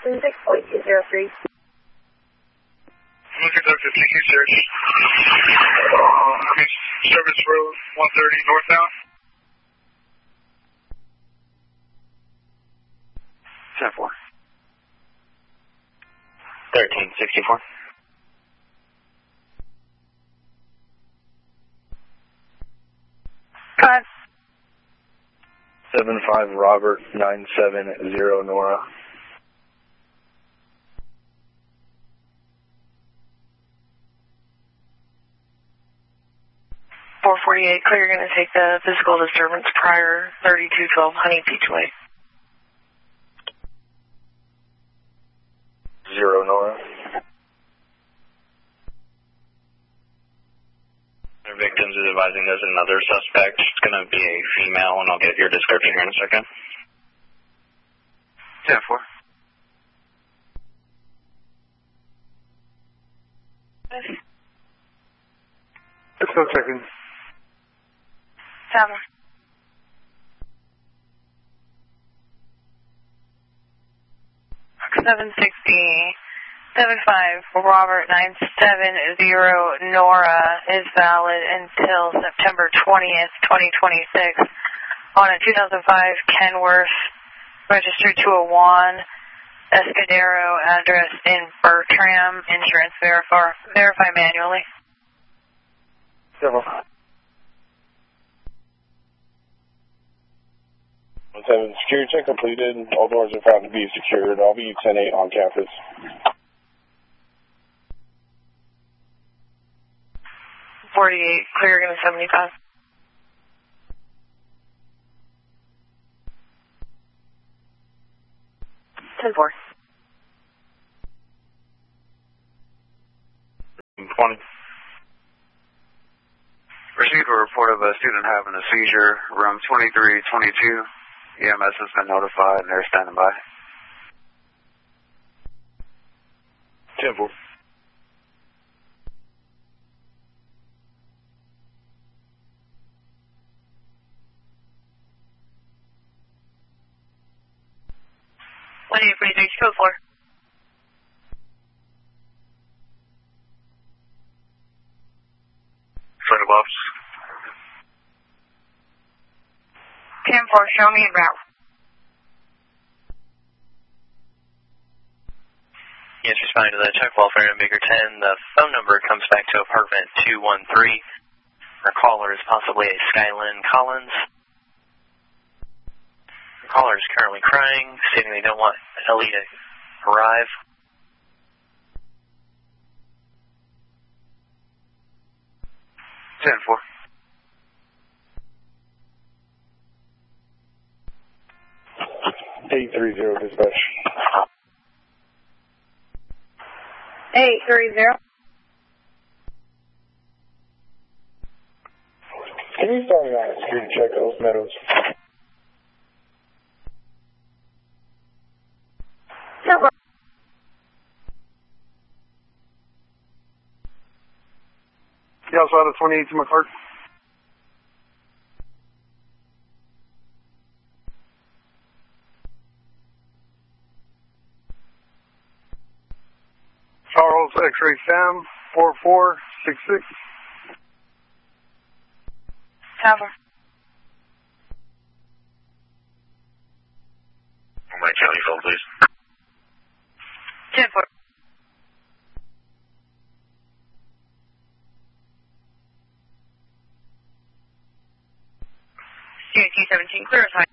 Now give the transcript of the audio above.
Boston 6.203. Looking up to TQ search. Service Road 130 northbound. 10-4. 1364. 5. 7-5 Robert 970 Nora. 448, clear, you're going to take the physical disturbance prior 3212 Honey Peachway. 0 Nora. Our victims is advising there's another suspect. It's going to be a female, and I'll get your description here in a second. 10-4. Let's go second. 7. 765 Robert 970 Nora is valid until September 20th, 2026 on a 2005 Kenworth registered to a Juan Escudero address in Bertram. Insurance verify manually. Several. 7, security check completed. All doors are found to be secured. I'll be 10-8 on campus. 48, clear, going to 75. 10-4. 20. Received a report of a student having a seizure, room 2322. EMS has been notified and they're standing by. 10-4. 1846, code 4. Front of ops. 10-4, show me en route. Yes, responding to the check welfare in Baker 10. The phone number comes back to apartment 213. Our caller is possibly a Skylyn Collins. The caller is currently crying, stating they don't want Ellie to arrive. 10-4. 830 dispatch. 830. Can you start me on a security check at Los Meadows? Silver. You also had a 28 to McCart. Charles X-Ray Sam 4466. Cover. My county phone, please. 10-4. CAT 17, clear as high.